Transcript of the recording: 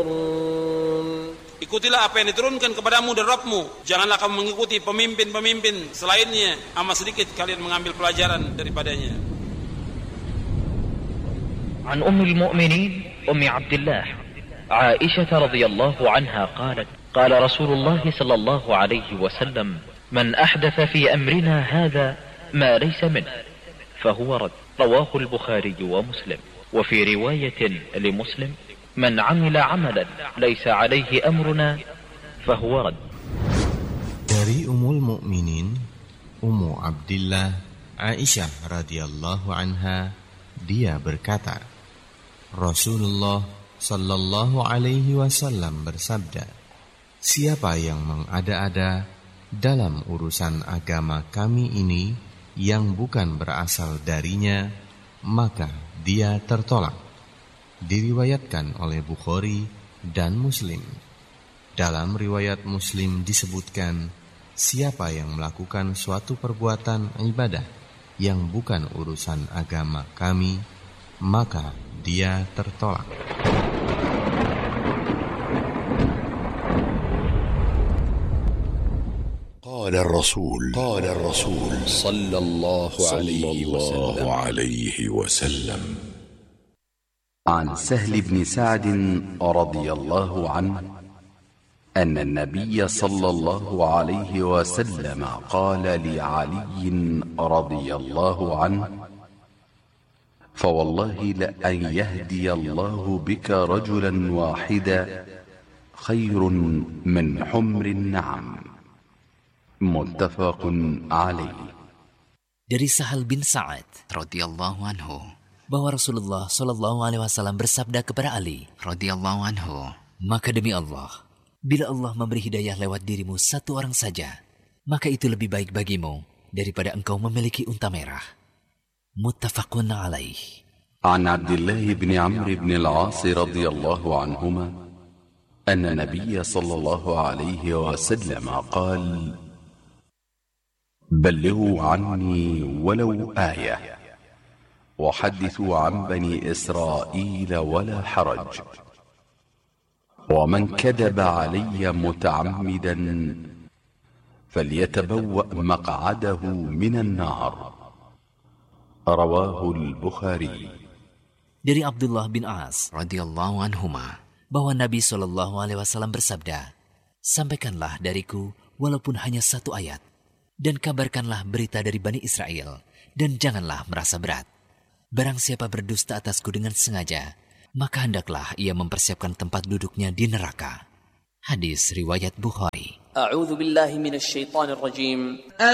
Ikutilah apa yang diturunkan kepadamu dari Rabbmu. Janganlah kamu mengikuti pemimpin-pemimpin selainnya. Amat sedikit kalian mengambil pelajaran daripadanya. An Ummul Mu'minin Ummi Abdullah Aisyah radhiyallahu anha qalat qala Rasulullah sallallahu alaihi wasallam man ahdatha fi amrina hadha ma laysa min fahuwa rad. Rawahu al-Bukhari wa Muslim. Wa fi riwayatin li Muslim من عمل عملا ليس عليه أمرنا فهو رد. Dari Ummul Mukminin Ummu Abdillah Aisyah radhiyallahu anha, dia berkata, Rasulullah sallallahu alaihi wasallam bersabda, siapa yang mengada-ada dalam urusan agama kami ini yang bukan berasal darinya, maka dia tertolak. Diriwayatkan oleh Bukhari dan Muslim. Dalam riwayat Muslim disebutkan, siapa yang melakukan suatu perbuatan ibadah yang bukan urusan agama kami, maka dia tertolak. قال الرسول صلى الله عليه وسلم عن سهل بن سعد رضي الله عنه أن النبي صلى الله عليه وسلم قال لعلي رضي الله عنه فوالله لأن يهدي الله بك رجلا واحدا خير من حمر النعم. متفق عليه. Dari Sahal bin Sa'ad radhiyallahu anhu bahwa Rasulullah sallallahu alaihi wasallam bersabda kepada Ali radhiyallahu anhu, maka demi Allah, bila Allah memberi hidayah lewat dirimu satu orang saja, maka itu lebih baik bagimu daripada engkau memiliki unta merah. Muttafaqun alaih. An Abdullah bin Amr bin al-As radhiyallahu anhuma anna Nabiy sallallahu alaihi wasallam qala بلغوا عني ولو آية وحدثوا عن بني إسرائيل ولا حرج ومن كذب علي متعمدا فليتبوأ مقعده من النار. رواه البخاري. Dari Abdullah bin As radhiyallahu anhuma bahwa Nabi sallallahu alaihi wasallam bersabda, sampaikanlah dariku walaupun hanya satu ayat, dan kabarkanlah berita dari Bani Israel, dan janganlah merasa berat. Barang siapa berdusta atasku dengan sengaja, maka hendaklah ia mempersiapkan tempat duduknya di neraka. Hadis riwayat Bukhari. A'udzu billahi minasy syaithanir rajim.